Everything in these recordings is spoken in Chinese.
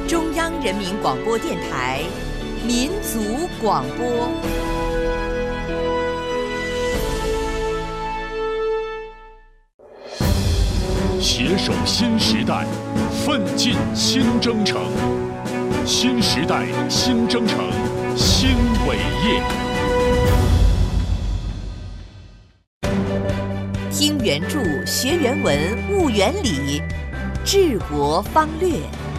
中央人民广播电台民族广播。 携手新时代，奋进新征程。新时代新征程，新伟业。 听原著，学原文，悟原理，治国方略。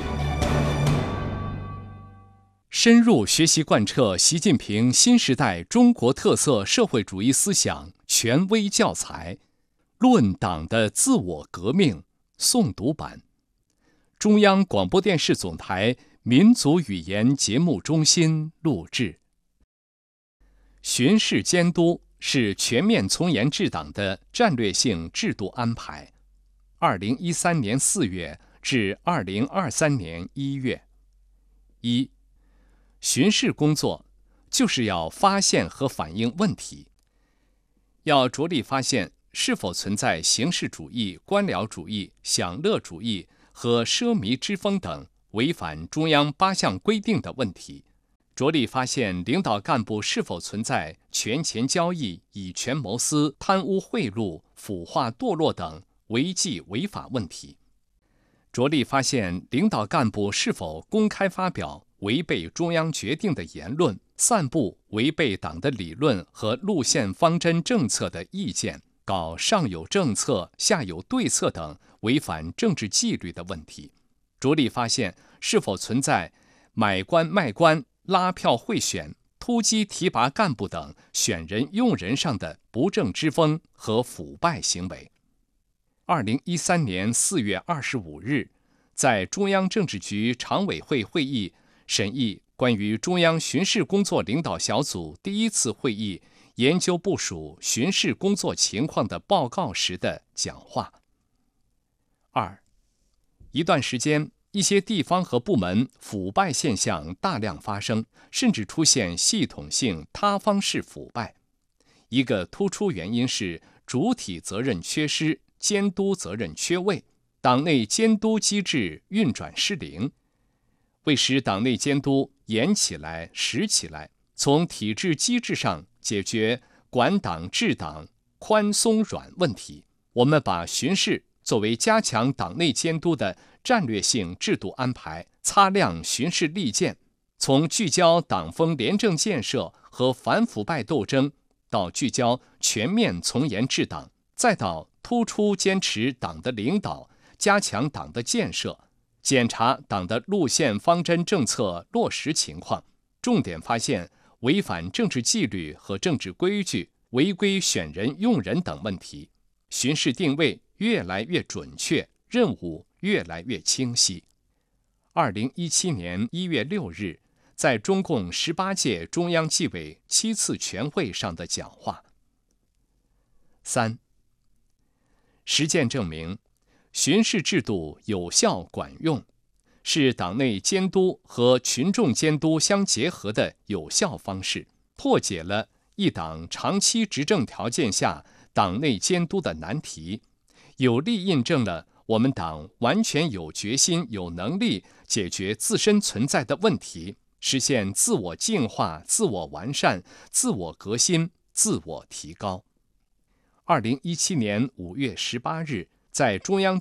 深入学习贯彻习近平新时代中国特色社会主义思想权威教材《论党的自我革命》诵读版，中央广播电视总台民族语言节目中心录制。巡视监督是全面从严治党的战略性制度安排。2013年4月至2023年1月。一、巡视工作就是要发现和反映问题，要着力发现是否存在形式主义、官僚主义、享乐主义和奢靡之风等违反中央8项规定的问题，着力发现领导干部是否存在权钱交易、以权谋私、贪污贿赂、腐化堕落等违纪违法问题，着力发现领导干部是否公开发表违背中央决定的言论，散布违背党的理论和路线方针政策的意见，搞上有政策下有对策等违反政治纪律的问题，着力发现是否存在买官卖官、拉票贿选、突击提拔干部等选人用人上的不正之风和腐败行为。2013年4月25日，在中央政治局常委会会议审议关于中央巡视工作领导小组第1次会议研究部署巡视工作情况的报告时的讲话。二、一段时间，一些地方和部门腐败现象大量发生，甚至出现系统性塌方式腐败。一个突出原因是主体责任缺失，监督责任缺位，党内监督机制运转失灵。为使党内监督严起来、实起来，从体制机制上解决管党治党宽松软问题，我们把巡视作为加强党内监督的战略性制度安排，擦亮巡视利剑，从聚焦党风廉政建设和反腐败斗争，到聚焦全面从严治党，再到突出坚持党的领导，加强党的建设，检查党的路线方针政策落实情况，重点发现违反政治纪律和政治规矩、违规选人用人等问题，巡视定位越来越准确，任务越来越清晰。2017年1月6日，在中共18届中央纪委7次全会上的讲话。三、实践证明，巡视制度有效管用，是党内监督和群众监督相结合的有效方式，破解了一党长期执政条件下党内监督的难题，有力印证了我们党完全有决心、有能力解决自身存在的问题，实现自我净化、自我完善、自我革新、自我提高。2017年5月18日，在中央